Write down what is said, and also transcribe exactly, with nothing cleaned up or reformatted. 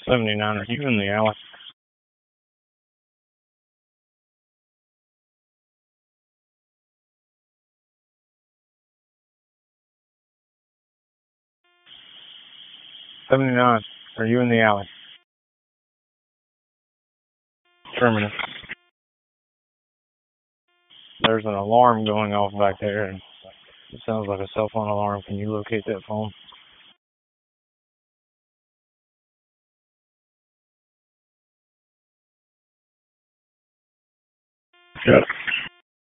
seventy-nine, are you in the alley? seventy-nine, are you in the alley? Affirmative. There's an alarm going off back there, and it sounds like a cell phone alarm. Can you locate that phone? Yes.